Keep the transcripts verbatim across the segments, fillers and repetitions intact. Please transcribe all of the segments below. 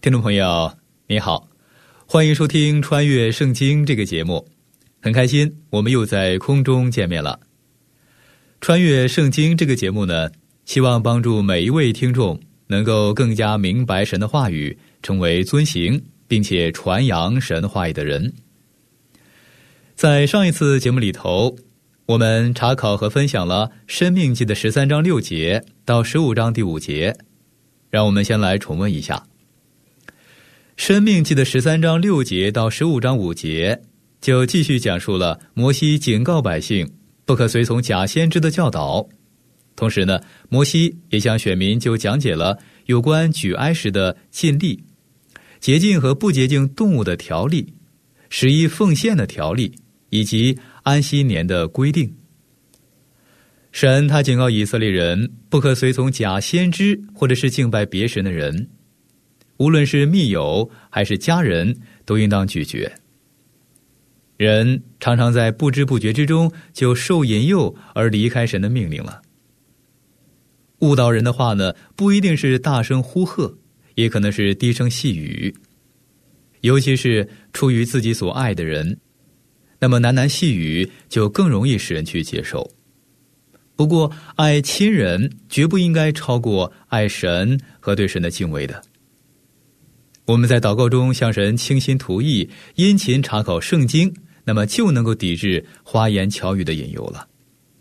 听众朋友你好，欢迎收听穿越圣经这个节目，很开心我们又在空中见面了。穿越圣经这个节目呢，希望帮助每一位听众能够更加明白神的话语，成为遵行并且传扬神话语的人。在上一次节目里头，我们查考和分享了申命记的十三章六节到十五章第五节，让我们先来重温一下。申命记的十三章六节到十五章五节就继续讲述了摩西警告百姓不可随从假先知的教导，同时呢，摩西也向选民就讲解了有关举哀时的禁例、洁净和不洁净动物的条例、十一奉献的条例以及安息年的规定。神他警告以色列人不可随从假先知或者是敬拜别神的人，无论是密友还是家人都应当拒绝。人常常在不知不觉之中就受引诱而离开神的命令了。误导人的话呢，不一定是大声呼喝，也可能是低声细语，尤其是出于自己所爱的人，那么喃喃细语就更容易使人去接受。不过爱亲人绝不应该超过爱神和对神的敬畏的。我们在祷告中向神倾心吐意，殷勤查考圣经，那么就能够抵制花言巧语的引诱了。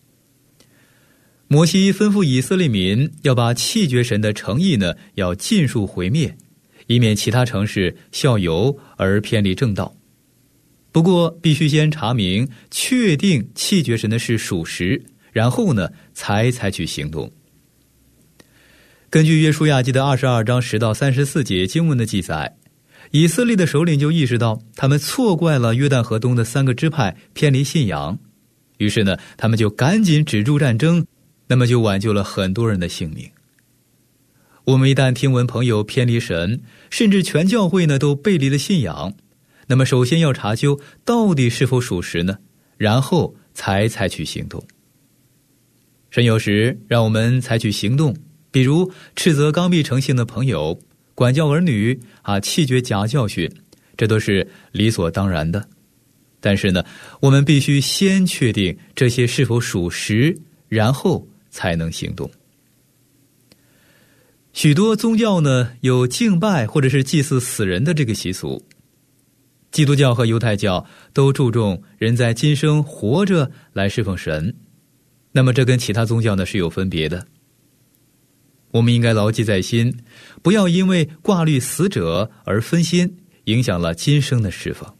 摩西吩咐以色列民要把弃绝神的城邑呢，要尽数毁灭，以免其他城市效尤而偏离正道。不过必须先查明确定弃绝神的是属实，然后呢才采取行动。根据约书亚记的二十二章十到三十四节经文的记载，以色列的首领就意识到他们错怪了约旦河东的三个支派偏离信仰，于是呢他们就赶紧止住战争，那么就挽救了很多人的性命。我们一旦听闻朋友偏离神，甚至全教会呢都背离了信仰，那么首先要查究到底是否属实呢，然后才采取行动。神有时让我们采取行动，比如斥责刚愎成性的朋友，管教儿女啊，弃绝假教训，这都是理所当然的。但是呢，我们必须先确定这些是否属实，然后才能行动。许多宗教呢有敬拜或者是祭祀死人的这个习俗，基督教和犹太教都注重人在今生活着来侍奉神，那么这跟其他宗教呢是有分别的。我们应该牢记在心，不要因为挂虑死者而分心，影响了今生的侍奉。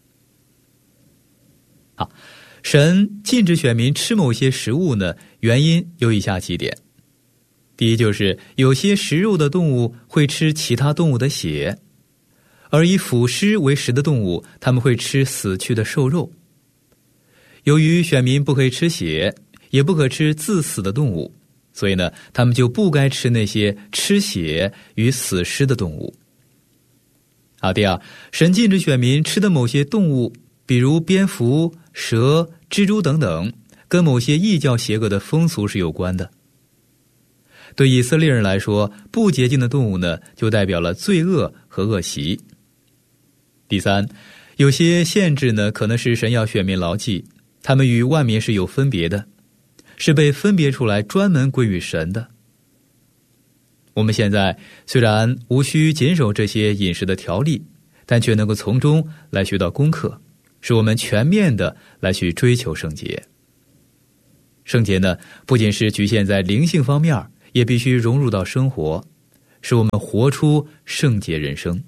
好，神禁止选民吃某些食物呢，原因有以下几点。第一，就是有些食肉的动物会吃其他动物的血，而以腐尸为食的动物，他们会吃死去的兽肉。由于选民不可以吃血，也不可吃自死的动物，所以呢，他们就不该吃那些吃血与死尸的动物。好，第二，神禁止选民吃的某些动物，比如蝙蝠、蛇、蜘蛛等等，跟某些异教邪恶的风俗是有关的。对以色列人来说，不洁净的动物呢，就代表了罪恶和恶习。第三，有些限制呢，可能是神要选民牢记，他们与万民是有分别的，是被分别出来专门归于神的。我们现在虽然无需谨守这些饮食的条例，但却能够从中来学到功课，使我们全面的来去追求圣洁。圣洁呢，不仅是局限在灵性方面，也必须融入到生活，使我们活出圣洁人生。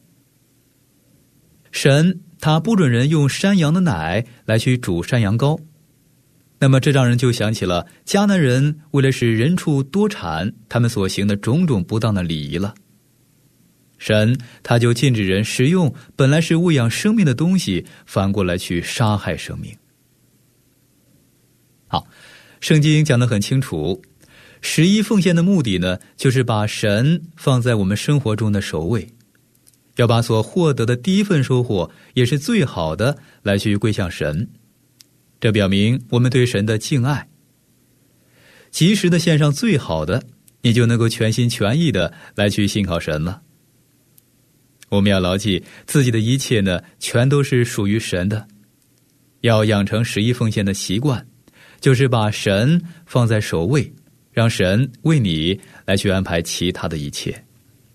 神他不准人用山羊的奶来去煮山羊羔，那么这让人就想起了迦南人为了使人畜多产，他们所行的种种不当的礼仪了。神他就禁止人食用本来是喂养生命的东西，反过来去杀害生命。好，圣经讲得很清楚，十一奉献的目的呢，就是把神放在我们生活中的首位，要把所获得的第一份收获，也是最好的，来去归向神。这表明我们对神的敬爱。及时的献上最好的，你就能够全心全意的来去信靠神了。 我们要牢记自己的一切呢，全都是属于神的。要养成十一奉献的习惯，就是把神放在首位，让神为你来去安排其他的一切。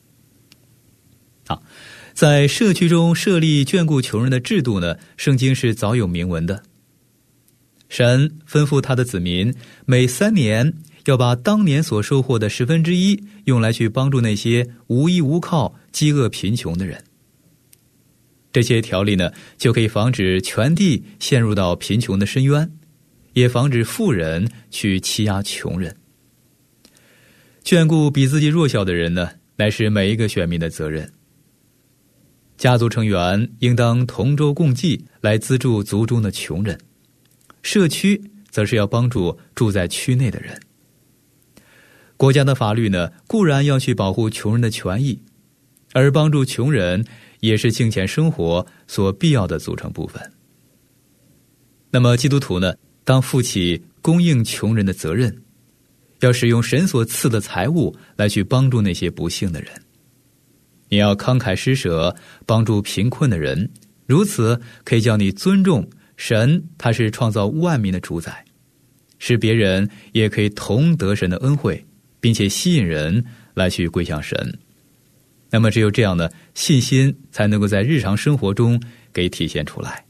好，在社区中设立眷顾穷人的制度呢，圣经是早有明文的。神吩咐他的子民每三年要把当年所收获的十分之一用来去帮助那些无依无靠、饥饿贫穷的人。这些条例呢，就可以防止全地陷入到贫穷的深渊，也防止富人去欺压穷人。眷顾比自己弱小的人呢，乃是每一个选民的责任。家族成员应当同舟共济，来资助族中的穷人。社区则是要帮助住在区内的人。国家的法律呢，固然要去保护穷人的权益，而帮助穷人也是敬虔生活所必要的组成部分。那么基督徒呢，当负起供应穷人的责任，要使用神所赐的财物来去帮助那些不幸的人。你要慷慨施舍，帮助贫困的人，如此可以叫你尊重神，他是创造万民的主宰，使别人也可以同得神的恩惠，并且吸引人来去归向神。那么只有这样的信心才能够在日常生活中给体现出来。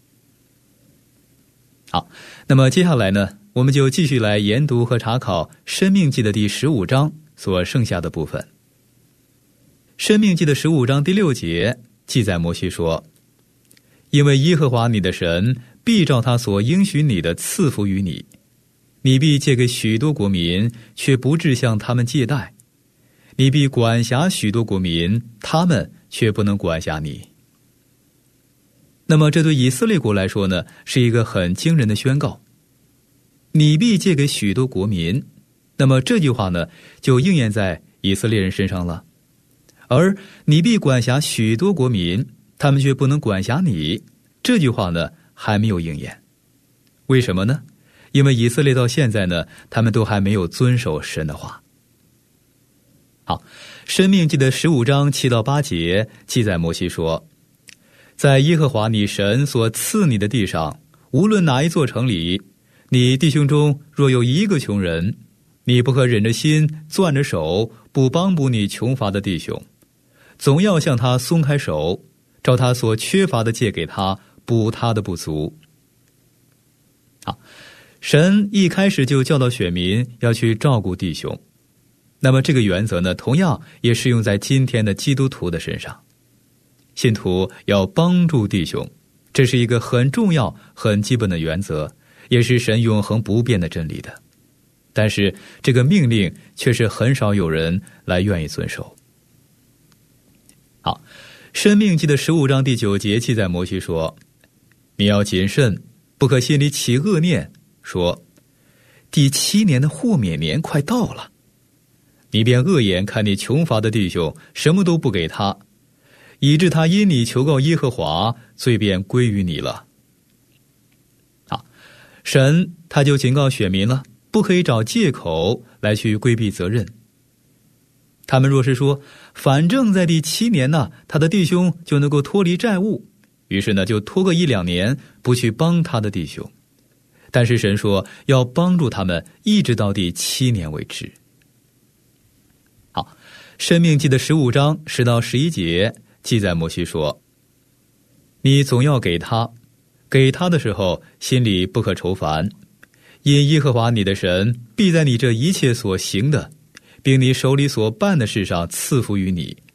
好，那么接下来呢，我们就继续来研读和查考申命记的第十五章所剩下的部分。申命记的十五章第六节记载，摩西说：因为耶和华你的神必照他所应许你的赐福于你，你必借给许多国民，却不致向他们借贷；你必管辖许多国民，他们却不能管辖你。那么这对以色列国来说呢，是一个很惊人的宣告。你必借给许多国民，那么这句话呢，就应验在以色列人身上了。而你必管辖许多国民，他们却不能管辖你，这句话呢，还没有应验。为什么呢？因为以色列到现在呢，他们都还没有遵守神的话。好，申命记的十五章七到八节记载，摩西说：在耶和华你神所赐你的地上，无论哪一座城里，你弟兄中若有一个穷人，你不可忍着心攥着手，不帮补你穷乏的弟兄，总要向他松开手，照他所缺乏的借给他，补他的不足。好，神一开始就教导选民要去照顾弟兄，那么这个原则呢，同样也适用在今天的基督徒的身上。信徒要帮助弟兄，这是一个很重要很基本的原则，也是神永恒不变的真理的。但是这个命令却是很少有人来愿意遵守。好，申命记的十五章第九节记载，摩西说：你要谨慎，不可心里起恶念，说第七年的豁免年快到了，你便恶眼看你穷乏的弟兄，什么都不给他，以致他因你求告耶和华，罪便归于你了。好，神他就警告选民了，不可以找借口来去规避责任。他们若是说反正在第七年呢，他的弟兄就能够脱离债务，于是呢就拖个一两年不去帮他的弟兄。但是神说要帮助他们一直到第七年为止。好，申命记的十五章十到十一节记载，摩西说：你总要给他，给他的时候心里不可愁烦，因耶和华你的神必在你这一切所行的并你手里所办的事上赐福于你，